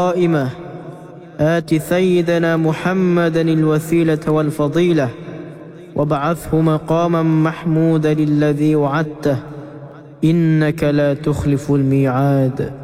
القائمة آت سيدنا محمدا الوسيلة والفضيلة وابعثه مقاما محمودا الذي وعدته إنك لا تخلف الميعاد.